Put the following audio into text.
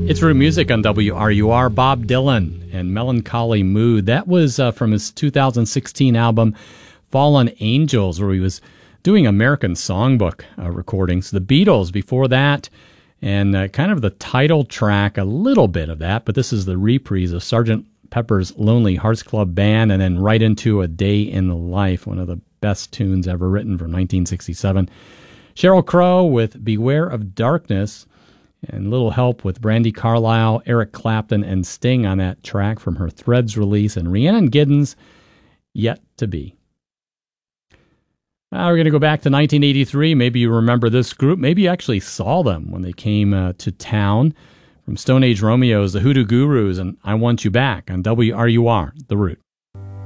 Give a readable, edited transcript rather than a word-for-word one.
It's Root Music on WRUR. Bob Dylan and Melancholy Mood. That was from his 2016 album, Fallen Angels, where he was doing American Songbook recordings. The Beatles before that, and kind of the title track, a little bit of that, but this is the reprise of Sgt. Pepper's Lonely Hearts Club Band, and then right into A Day in the Life, one of the best tunes ever written from 1967. Sheryl Crow with Beware of Darkness, and little help with Brandi Carlile, Eric Clapton, and Sting on that track from her Threads release, and Rhiannon Giddens, Yet to Be. We're going to go back to 1983. Maybe you remember this group. Maybe you actually saw them when they came to town. From Stone Age Romeo's, the Hoodoo Gurus, and I Want You Back on WRUR, The Root.